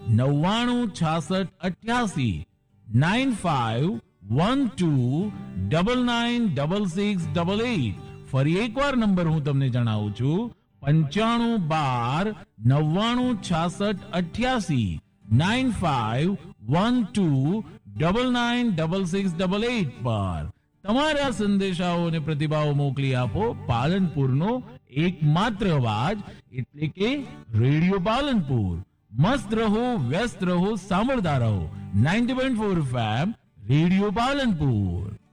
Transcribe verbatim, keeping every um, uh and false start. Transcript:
નવ્વાણું છાસઠ અઠ્યાસી nine five one two double nine double six double eight. ફરી એકવાર નંબર હું તમને જણાવું છું, પંચાણું બાર નવ્વાણું છાસઠ અઠ્યાસી nine five one two double nine double six double eight પર તમારા સંદેશાઓ અને પ્રતિભાવો મોકલી આપો. પાલનપુરનો એકમાત્ર અવાજ એટલે કે રેડિયો પાલનપુર. મસ્ત રહો, વ્યસ્ત રહો, સાંભળતા રહો ninety point four F M radio Palanpur.